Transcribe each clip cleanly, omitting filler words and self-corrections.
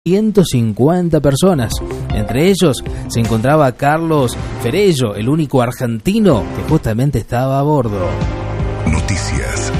150 personas. Entre ellos se encontraba Carlos Ferello, el único argentino que justamente estaba a bordo. Noticias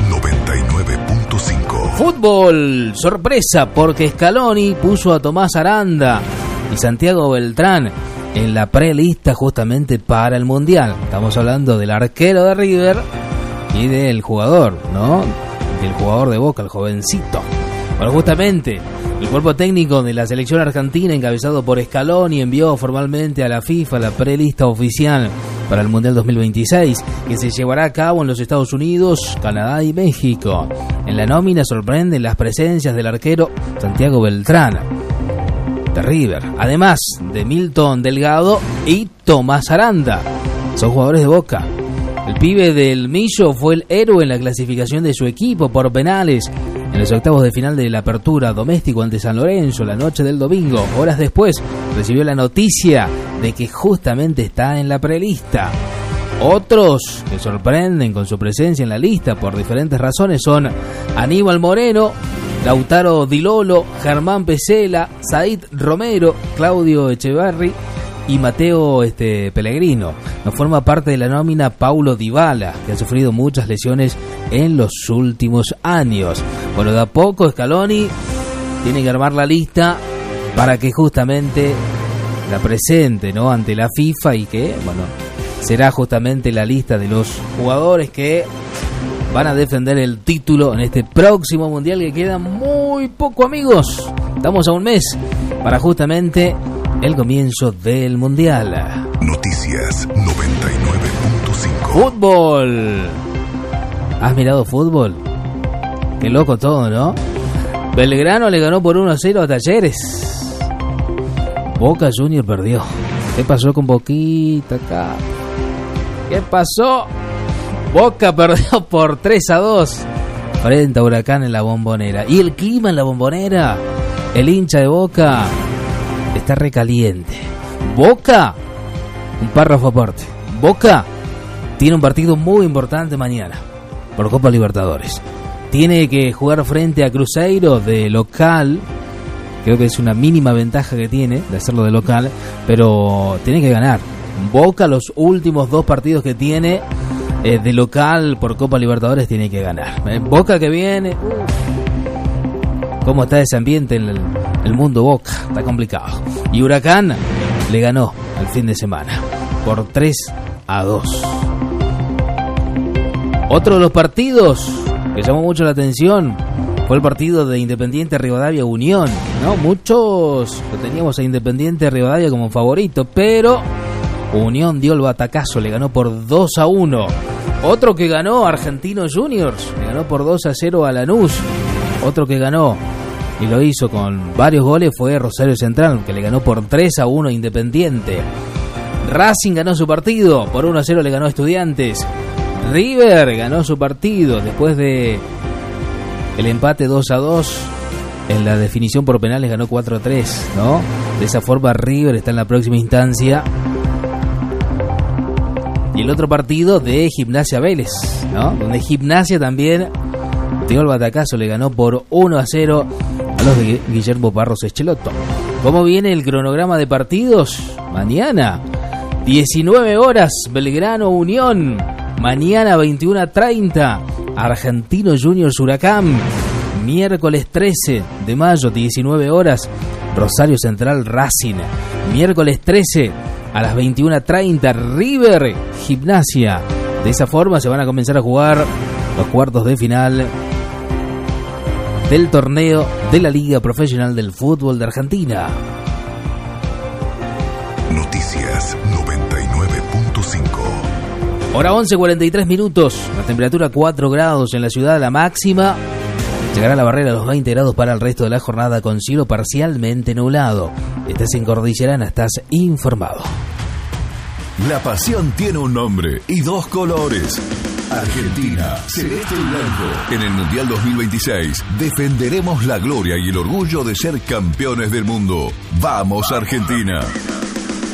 99.5. Fútbol, sorpresa, porque Scaloni puso a Tomás Aranda y Santiago Beltrán en la prelista justamente para el Mundial. Estamos hablando del arquero de River y del jugador, ¿no? Del jugador de Boca, el jovencito. Bueno, justamente el cuerpo técnico de la selección argentina, encabezado por Scaloni, envió formalmente a la FIFA la prelista oficial para el Mundial 2026, que se llevará a cabo en los Estados Unidos, Canadá y México. En la nómina sorprenden las presencias del arquero Santiago Beltrán, de River, además de Milton Delgado y Tomás Aranda. Son jugadores de Boca. El pibe del Millo fue el héroe en la clasificación de su equipo por penales en los octavos de final de la apertura doméstico ante San Lorenzo la noche del domingo. Horas después recibió la noticia de que justamente está en la prelista. Otros que sorprenden con su presencia en la lista por diferentes razones son Aníbal Moreno, Lautaro Di Lolo, Germán Pesela, Said Romero, Claudio Echeverri y Mateo Pellegrino. No forma parte de la nómina Paulo Dybala, que ha sufrido muchas lesiones en los últimos años. Bueno, de a poco Scaloni tiene que armar la lista para que justamente la presente, ¿no?, ante la FIFA, y que, bueno, será justamente la lista de los jugadores que van a defender el título en este próximo Mundial, que queda muy poco, amigos. Estamos a un mes para justamente el comienzo del Mundial. Noticias 99.5. Fútbol. ¿Has mirado fútbol? Qué loco todo, ¿no? Belgrano le ganó por 1-0 a Talleres. Boca Juniors perdió. ¿Qué pasó con Boquita acá? ¿Qué pasó? Boca perdió por 3-2 frente a Huracán en la Bombonera. Y el clima en la Bombonera, el hincha de Boca está recaliente. Boca, un párrafo aparte. Boca tiene un partido muy importante mañana por Copa Libertadores. Tiene que jugar frente a Cruzeiro de local. Creo que es una mínima ventaja que tiene de hacerlo de local, pero tiene que ganar. Boca, los últimos dos partidos que tiene de local por Copa Libertadores, tiene que ganar. Boca que viene. ¿Cómo está ese ambiente en el mundo Boca? Está complicado. Y Huracán le ganó al fin de semana por 3-2. Otro de los partidos que llamó mucho la atención fue el partido de Independiente Rivadavia Unión, ¿no? Muchos lo teníamos a Independiente Rivadavia como favorito, pero Unión dio el batacazo, le ganó por 2-1. Otro que ganó, Argentinos Juniors, le ganó por 2-0 a Lanús. Otro que ganó y lo hizo con varios goles fue Rosario Central, que le ganó por 3-1 a Independiente. Racing ganó su partido, por 1-0 le ganó a Estudiantes. River ganó su partido después de el empate 2-2. En la definición por penales ganó 4-3, ¿no? De esa forma River está en la próxima instancia. Y el otro partido de Gimnasia Vélez, ¿no? Donde Gimnasia también dio el batacazo, le ganó por 1-0 a los de Guillermo Barros Echeloto. ¿Cómo viene el cronograma de partidos? Mañana 19 horas Belgrano Unión. Mañana 21:30 Argentinos Juniors Huracán. Miércoles 13 de mayo 19 horas Rosario Central Racing. Miércoles 13 a las 21:30 River Gimnasia. De esa forma se van a comenzar a jugar los cuartos de final del torneo de la Liga Profesional del Fútbol de Argentina. Noticias 99.5. Hora 11:43 minutos. La temperatura 4 grados en la ciudad, la máxima llegará a la barrera de los 20 grados para el resto de la jornada, con cielo parcialmente nublado. Estás en Cordillerana, estás informado. La pasión tiene un nombre y dos colores. Argentina, celeste y blanco. En el Mundial 2026 defenderemos la gloria y el orgullo de ser campeones del mundo. ¡Vamos, Argentina!